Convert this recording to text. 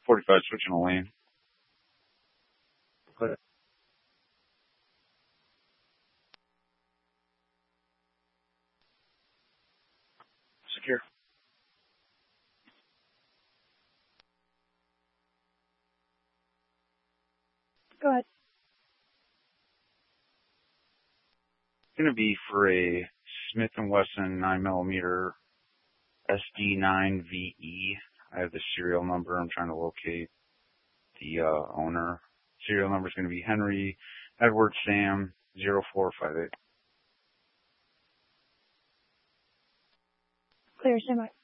45, switching a lane. Clear. Secure. Go ahead. It's going to be for a Smith & Wesson 9mm SD9VE. I have the serial number. I'm trying to locate the owner. Serial number is going to be Henry Edward Sam 0458. Clear, stand by.